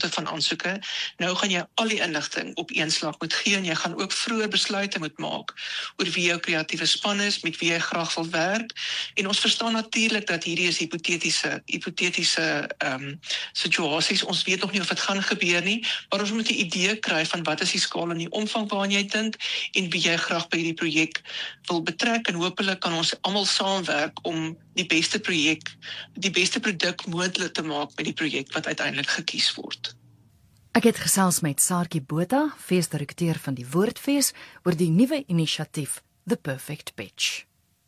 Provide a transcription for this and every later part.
gedeelte van aansoeke. Nou gaan jy al die inligting op een slag moet gee en jy gaan ook vroeër besluite moet maak oor wie jou kreatiewe span is, met wie jy graag wil werk. En ons verstaan natuurlik dat hierdie is hipotetiese situasies. Ons weet nog nie of dit gaan gebeur nie, maar ons moet 'n idee kry van wat is die skaal en die omvang waaraan jy dink en wie jy graag by hierdie projek wil betrek, en hopelik kan ons almal saamwerk om die beste produk moontlik te maak met die projek wat uiteindelik gekies word. Ek het gesels met Saartjie Botha, feesdirekteur van die Woordfees, oor die nuwe inisiatief The Perfect Pitch.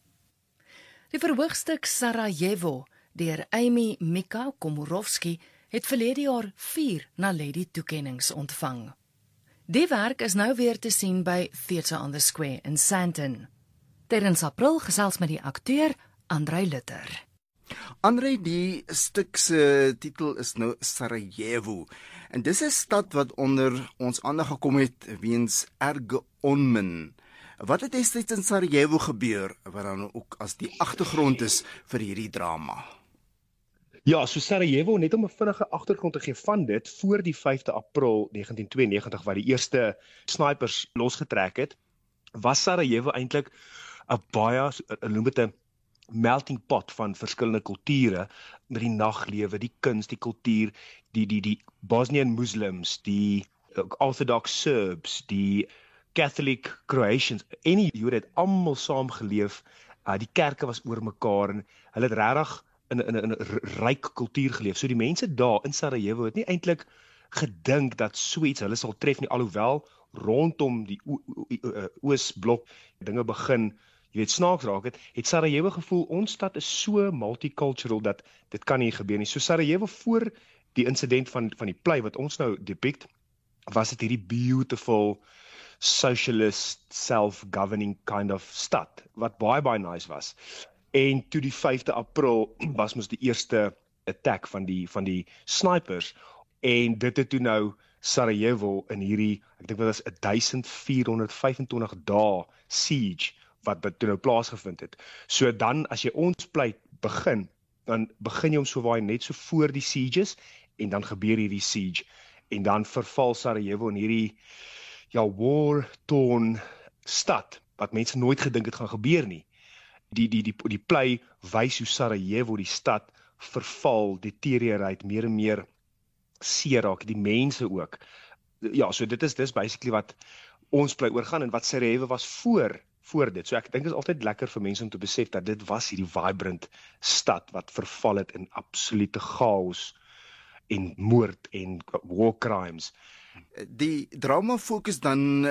Die verhoogstuk Sarajevo deur Amy Mika Komorowski het verlede jaar 4 Naledi-toekennings ontvang. Die werk is nou weer te sien by Theatre on the Square in Sandton. Terwyl April gesels met die akteur Andrei Lutter. Andrei, die stuk se titel is nou Sarajevo. En dis 'n stad wat onder ons aandag gekom het weens erge onmin. Wat het destyds in Sarajevo gebeur, wat dan ook as die agtergrond is vir hierdie drama? Ja, so Sarajevo, net om 'n vinnige agtergrond te gee van dit, voor die 5de April 1992, waar die eerste snipers losgetrek het, was Sarajevo eintlik 'n baie, noem dit 'n melting pot van verskillende kulture, met die naglewe, die kuns, die kultuur, die Bosnian Muslims, die Orthodox Serbs, die Catholic Croatians, en die Jode het almal saam geleef. Die kerke was oor mekaar en hulle het regtig in 'n ryk kultuur geleef. So die mense daar in Sarajevo het nie eintlik gedink dat so iets hulle sal tref nie, alhoewel rondom die Oosblok dinge begin, jy weet, snaaks raak het Sarajevo gevoel, ons stad is so multicultural dat dit kan nie gebeur nie. So Sarajevo voor die insident van die play wat ons nou depict, was dit hierdie beautiful socialist, self-governing kind of stad, wat baie nice was. En toe die 5de April was mos die eerste attack van die snipers, en dit het toe nou Sarajevo in hierdie, ek dink dit was 1425 dae siege, wat toe nou plaasgevind het. So dan, as jy ons pleit begin, dan begin jy om so waai net so voor die sieges, en dan gebeur hierdie siege, en dan verval Sarajevo in hierdie, war-torn stad, wat mense nooit gedink het gaan gebeur nie. Die play wys hoe Sarajevo, die stad, verval, deterioreer, meer en meer seer raak, die mense ook. Ja, so dit is basically wat ons play oorgaan, en wat Sarajevo was voor dit. So ek dink is altyd lekker vir mense om te besef dat dit was hierdie vibrant stad wat verval het in absolute chaos en moord en war crimes. Die drama fokus dan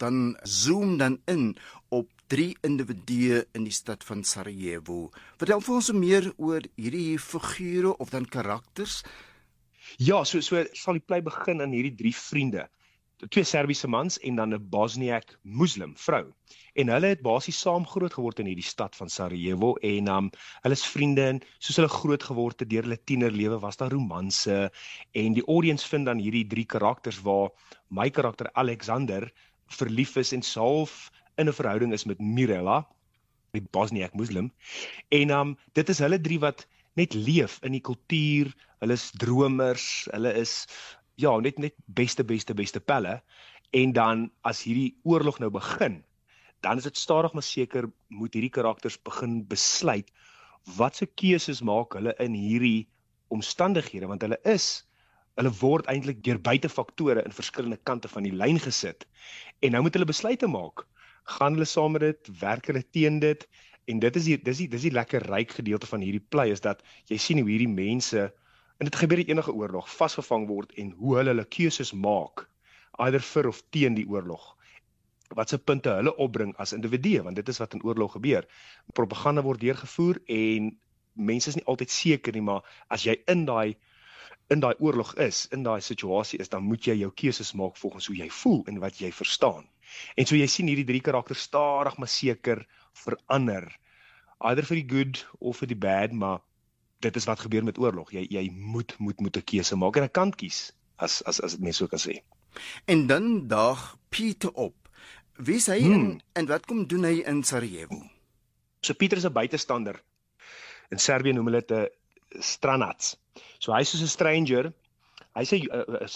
zoom dan in op 3 individue in die stad van Sarajevo. Vertel vir ons meer oor hierdie figure of dan karakters. Ja, so sal die play begin aan hierdie 3 vriende. 2 Serbiese mans en dan 'n Bosniak Muslim vrou. En hulle het basies saam groot geword in hierdie stad van Sarajevo, en hulle is vriende, en soos hulle groot geword het deur hulle tienerlewe, was daar romanse, en die audience vind dan hierdie 3 karakters, waar my karakter Alexander verlief is en half in 'n verhouding is met Mirela, die Bosniak Muslim, en dit is hulle 3 wat net leef in die kultuur, hulle is dromers, hulle is net beste pelle, en dan as hierdie oorlog nou begin, dan is dit stadig maar seker moet hierdie karakters begin besluit wat se keuses maak hulle in hierdie omstandighede, want hulle word eintlik deur buitefaktore in verskillende kante van die lyn gesit, en nou moet hulle besluite maak. Gaan hulle saam met dit, werk hulle teen dit, en dis die lekker ryk gedeelte van hierdie play, is dat jy sien hoe hierdie mense, en dit gebeur in enige oorlog, vasgevang word, en hoe hulle keuses maak, either vir of teen die oorlog. Wat se punte hulle opbring as individue, want dit is wat in oorlog gebeur. Propaganda word deurgevoer, en mense is nie altyd seker nie, maar as jy in daai oorlog is, in daai situasie is, dan moet jy jou keuses maak volgens hoe jy voel en wat jy verstaan. En so jy sien hierdie 3 karakters stadig maar seker verander, either vir die good of vir die bad, maar dit is wat gebeur met oorlog. Jy moet 'n keuse maak, en 'n kant kies, as mense so kan sê. En dan daag Pieter op. Wie is hy en wat kom doen hy in Sarajevo? So Pieter is 'n buitestander. In Servië noem hulle dit 'n stranac. So hy is soos 'n stranger. Hy's 'n